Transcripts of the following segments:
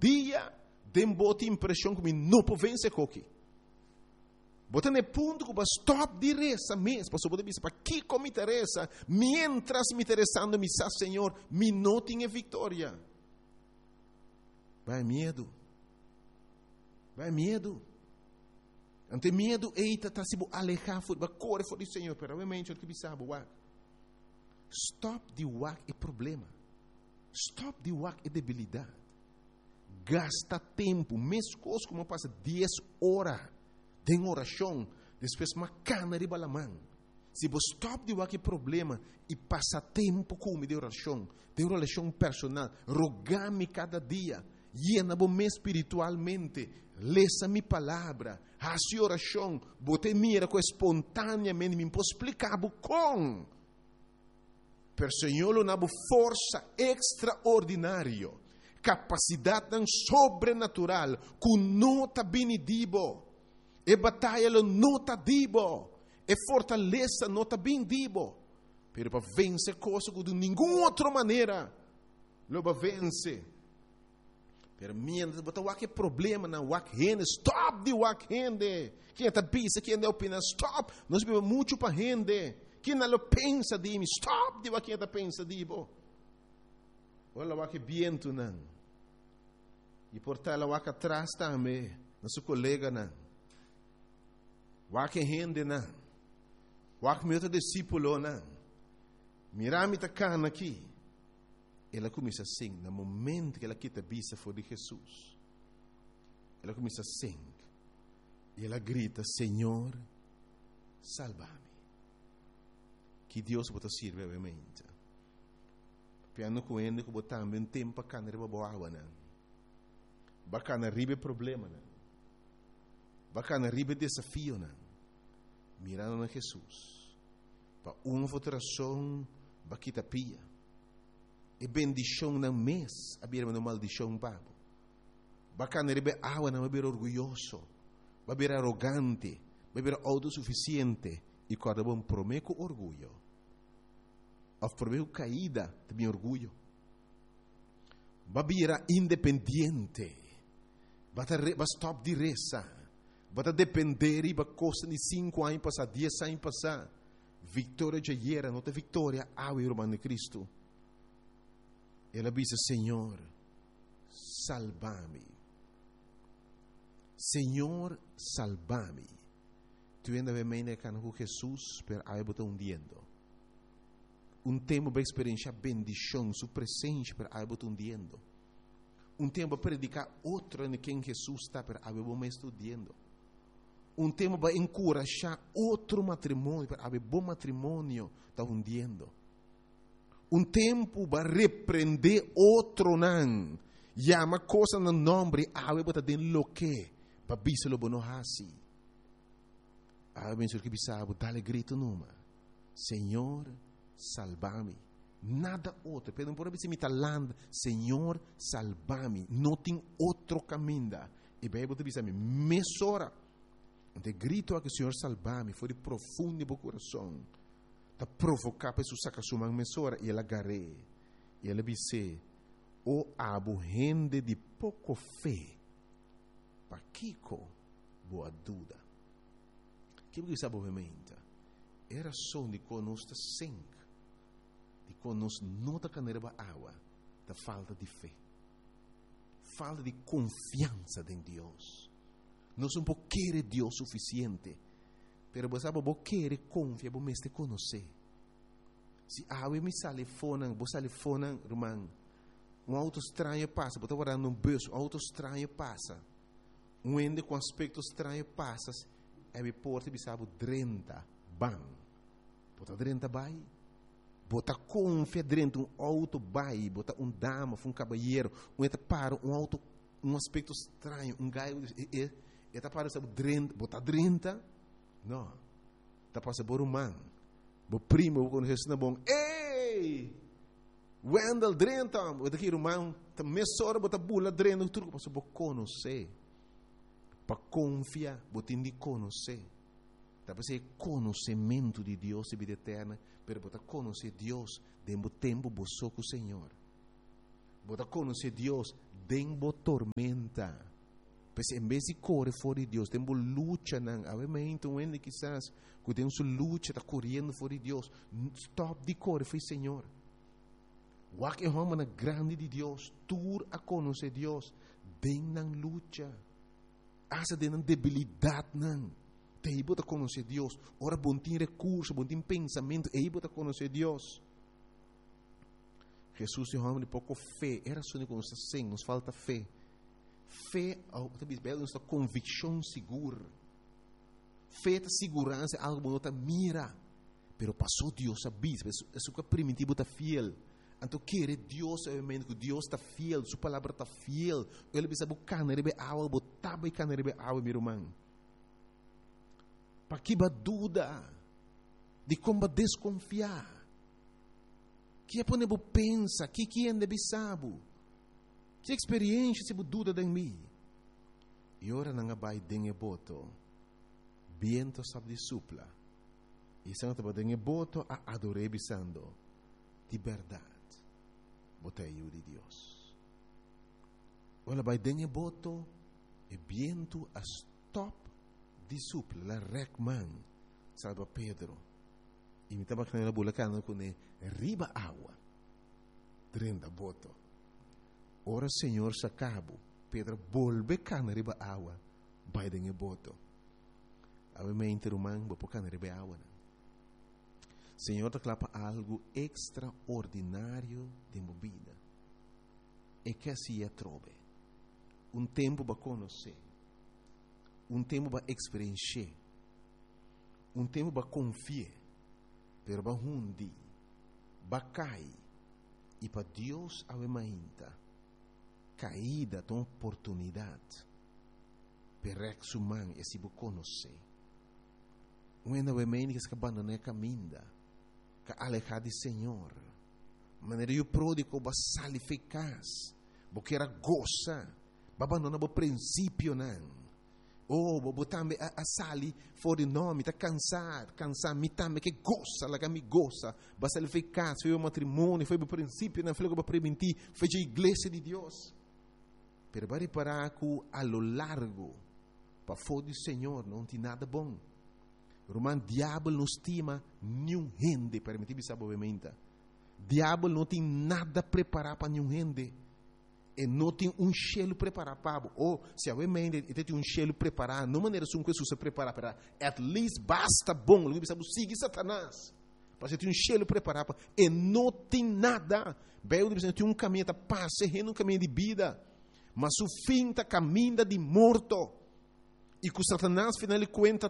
dia, tem boa impressão que me não pode vencer coque. Bota no ponto que eu stop de reza mesmo, para poder dizer, para que me interessa, mientras me interessando, me sa Senhor, me não tenha vitória. Vai medo. Ante medo, eita, tá se alejar, vai correr fora do Senhor, pero obviamente, o que me sabe, stop de wak é problema. Stop de wak é debilidade. Gasta tempo, mesmo coisa como passa 10 horas de oração, depois uma cana de balamã. Se você stop de wak é problema e passa tempo com de oração personal, rogar-me cada dia, llena-me espiritualmente, leça minha palavra, faça oração, bote mira com espontaneamente, me posso explicar com. Per Senhor, uma força extraordinária, capacidade sobrenatural, com nota benedibo, e batalha nota dibo, e fortaleza nota bendibo, pero para vencer coisas de nenhuma outra maneira, lo para vencer. Pero mientras botar o problema na rende, stop de rende. Quem está pensa, quem está opina, stop. Nós vivemos muito para rende. Quem não pensa de mim, stop de quem está pensa de mim. Olha o viento não. E portar o atrás também, nosso colega não. O rende não. O meu discípulo não. Mirame tá cana aqui. Ela começa assim, no momento que ela quita a vista for de Jesus. Ela começa assim. E ela grita, Senhor, salva-me. Que Deus pode servir, obviamente. Piano com ele, que botar também tempo para canar para boa água, não. Bacana ribe problema, não. Bacana ribe desafio, não. Mirando na Jesus. Para uma votação, baquita pia. E bendição não mês, a beira uma maldição babo. Bacana rebe água não beber orgulhoso, beber arrogante, beber autossuficiente e quando bom prometo orgulho. Of prometo caída também orgulho. Beber independente, bata stop de reza, bata depender e ba costa de 5 anos passar, 10 anos passar. Vitória já era, não tem vitória, ao irmão de Cristo. Ela disse, Senhor, salva-me. Senhor, salva-me. Tu ainda vem com Jesus, pero aí botou hundiendo. Tempo para experienciar bendição, sua presença, pero aí botou hundiendo. Tempo para predicar outro em quem Jesus está, pero aí botou estudando. Tempo para encorajar outro matrimônio, pero aí bom matrimônio está hundiendo. Tempo para repreender outro não. Chama coisa no nome, ave bota den lo que, para biselo bono hasi. Ave menso que bisabo, dale grito numa. Senhor, salva-me. Nada outro. Pedem por abisir land. Senhor, salva-me. Não tem outro caminho. E bem, botar bisame, mesora. De grito a que o Senhor salva-me, foi de profundo do coração. Ta provocar para su saca sua mesora e ela agarrei. E ela disse, o abo rende de pouco fé. Pa Kiko, boa dúvida. Que você sabe obviamente? Era só de conosco sangue. De conosco não da caneira água. Da falta de fé. Falta de confiança em Deus. Nós não podemos querer Deus suficiente. Pero você sabe, você quer confiar, você conhecer. Se a me sale fona, você sale fona, irmão. Auto estranho passa, você está guardando bus, auto estranho passa. Ende com aspecto estranho passa, me porta e sabe 30, bam. Você 30 vai. Você confia dentro auto vai, você dama, caballeiro, para auto, aspecto estranho, gaio, está para sabe 30, você 30. Não. Está passando por man. O primo, quando Jesus é bom. Ei! Wendell drenta. O daqui irmão. Está mesora, bota bula drenta. Tudo para você conhecer. Para confiar, você tem de conhecer. Está para ser conhecimento de Deus e vida eterna. Pero você conhecer Deus. Dentro do tempo, você com o Senhor. Você conhecer Deus denbo tormenta. Pois em vez de correr fora de Deus, tempo luta não. Obviamente, um ano quizás, que tem sua luta, está correndo fora de Deus. Stop de correr, foi Senhor. Wak é uma grande de Deus, tur a conhecer Deus, den não luta. Asa den debilidade não. Te ibo a conhecer Deus. Ora bom tem recurso, bom tem pensamento, e ibo a conhecer Deus. Jesus é homem de pouco fé. Era só que nos sem, nos falta fé. Fé, nos dá convicção segura. Fé é segurança, algo que não mira. Pero passou Deus sabia, isso que é primitivo está fiel. Então, querer Deus, obviamente, que Deus está fiel, sua palavra está fiel. Ele precisa buscar na água, botar na água, meu irmão. Para que dúvida, de como desconfiar. Que é para pensa, que é de saber. Que experiência se dúvida de mim. E ora não vai dengue boto, viento sabe de supla. E se não está dengue boto, a adorei bisando de verdade. Botei de Deus. Ora vai dengue boto, e viento a stop de supla, la recman, salva Pedro. E me estava canando a bulacana com ele, riba água, drenda boto. Ora Senhor sacabo, Pedro volve cana riba água, vai dengue boto. Obviamente, romano, vou pôr cana riba água. Senhor te clapa algo extraordinário de movida. E que assim trove. Tempo para conhecer. Tempo para experienciar. Tempo para confiar. Pero para hundi. Para cair. E para Deus a mainta. Caída de oportunidade. Para exumar e se conhecer. Quando a mainta que abandona a caminha. Que alejar de Senhor. Maneira o pródigo vai sair eficaz. Porque era goza. Abandonar o princípio não. Vou também a sair fora de nome, está cansar, me também que goza, lá que me goza. Vai sair eficaz, foi o matrimônio, foi o princípio, não foi o para permitir, foi a igreja de Deus. Pero vai reparar que a lo largo, para fora do Senhor, não tem nada bom. Romano, diabo não estima nenhum gente, permitir saber obviamente. Diabo não tem nada preparado para nenhum gente. E não tem cheiro preparado para. Ou, se obviamente, tem cheiro preparado, não maneira que Jesus se prepara para. At least basta bom. Ele precisa seguir Satanás. Para ter cheiro preparado para. E não tem nada. Bem, ele tem caminho de paz, um caminho de vida. Mas o fim está caminho de morto. E com Satanás, final de conta,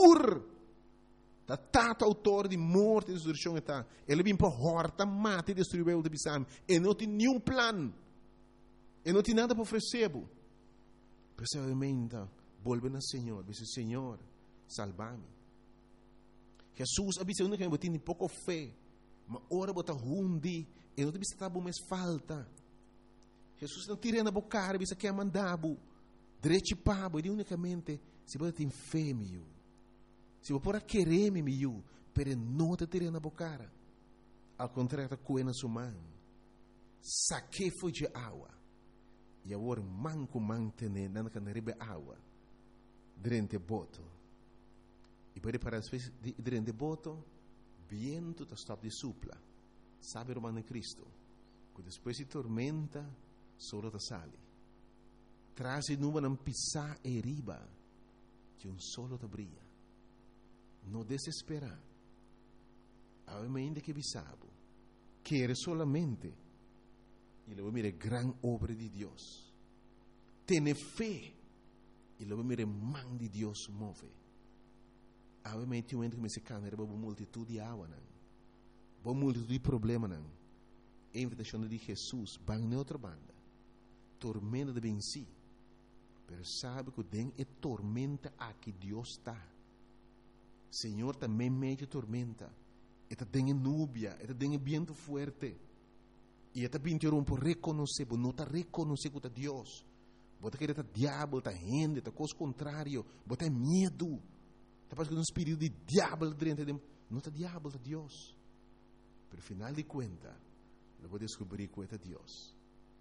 Tata autor de morte e destruição. Ele vem para horta, mata e destruir o bisam. E não tem nenhum plano. E não tem nada para oferecer. Pessoalmente, volve ao Senhor. Diz: Senhor, salva-me. Jesus avisa que eu tenho pouco fé. Mas ora bota hundi. E não tem que mais falta. Jesus não tira na boca. Diz que é mandado. Direito pabo. E unicamente, se você tem fé, meu. Se você pode querer, meu. Pero não te tira na boca. Ao contrário, está coendo sua mão. Saque foi de água. E agora manco mantener na canaribe água durante boto. E para parar durante boto, viento está stop de supla. Sabe o romano Cristo? Que depois de tormenta, solo te sale. Traz e numa não pisar e riba, que solo te brilha. Não desesperar. Obviamente que bisabo. Quer solamente. E lo mire gran obra de Deus. Tiene fé. E lo mire man de Deus move. Obviamente, que me se cana, era uma multitud de água, não. Uma multitud de problemas, não. A invitação de Jesus, vai na outra banda. Tormenta de venci. Pero sabe que tem é tormenta aqui Deus está. Senhor também meio tormenta. E tem núbia, e tem vento forte. E está pintando por reconhecer, não está reconhecendo que Deus. Você quer estar diabo, está gente, está coisa contrária, você tem medo. Está passando um espírito de diabo dentro de. Não está diabo, está Deus. Pero final de conta, eu vou descobrir que é Deus.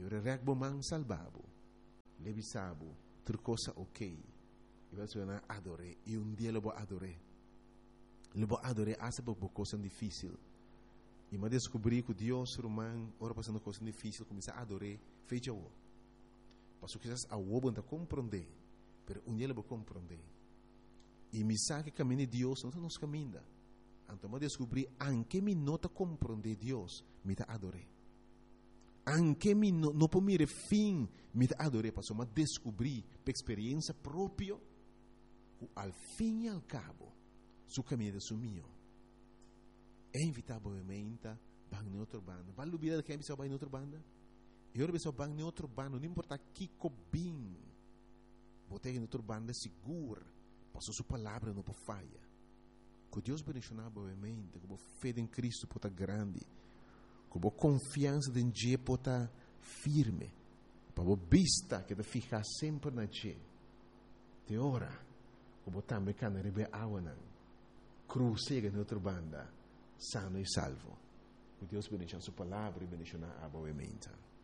E ora regbo man salvabo. Lebisabo, ter coisa ok. E vai ser adore. E dia lo vou adore. Lo vou adore asa por coisa difícil. E mas descobri que Deus romano, ora passando coisa difícil, começa a adorar, fecha o. Passo que a o não compreender, pero dia lo vou compreender. E me sabe que caminho de Deus não nos caminha. Então mas descobri, anche me nota compreender Deus, me ta adore. Anche me não por mire fim, me ta adore, passo mas descobri, por experiência própria, al fim e al cabo, su caminho de su mio. É inevitavelmente bang em outra banda. Vale dúvida que é pessoa bang em outra banda? Eu ora pessoa bang em outra banda, não importa que cobim. Botei em outra banda segura, passou sua palavra não por falha. Que Deus bendicionar boamente, que a fé em Cristo pode estar grande, que a confiança em Deus pode estar firme, para a vista que de ficar sempre na Deus. Te ora, que a também can rebe awanan, cruzega em outra banda. Sano e salvo. Que Deus bendiga a sua palavra e bendiga a boa mente.